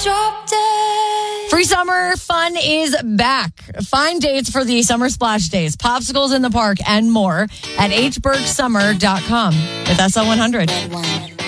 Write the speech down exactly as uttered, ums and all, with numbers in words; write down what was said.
drop dead. Free summer fun is back. Find dates for the Summer Splash Days, popsicles in the park, and more at h berg summer dot com with S L one hundred.